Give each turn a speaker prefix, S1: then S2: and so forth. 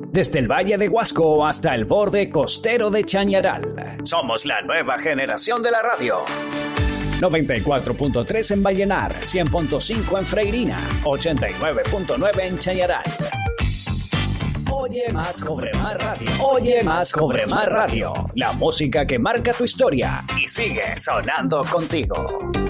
S1: desde el Valle de Huasco hasta el borde costero de Chañaral. Somos la nueva generación de la radio. 94.3 en Vallenar, 100.5 en Freirina, 89.9 en Chañaral. Oye más, cobre más radio. Oye más, cobre más radio. La música que marca tu historia y sigue sonando contigo.